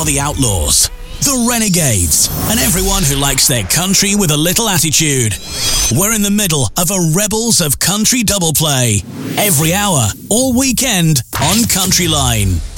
for the Outlaws, the Renegades, and everyone who likes their country with a little attitude. We're in the middle of a Rebels of Country double play. Every hour, all weekend, on Country Line.